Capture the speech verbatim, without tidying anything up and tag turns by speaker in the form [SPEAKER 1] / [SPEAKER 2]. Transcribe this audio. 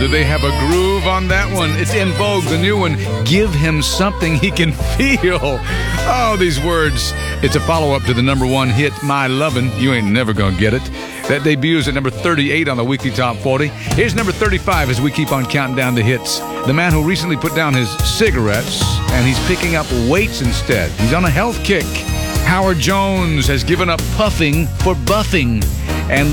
[SPEAKER 1] do they have a groove on that one? It's in vogue, the new one. Give him something he can feel. Oh, these words. It's a follow-up to the number one hit, My Lovin'. You ain't never gonna get it. That debuts at number thirty-eight on the Weekly Top forty. Here's number thirty-five as we keep on counting down the hits. The man who recently put down his cigarettes, and he's picking up weights instead. He's on a health kick. Howard Jones has given up puffing for buffing and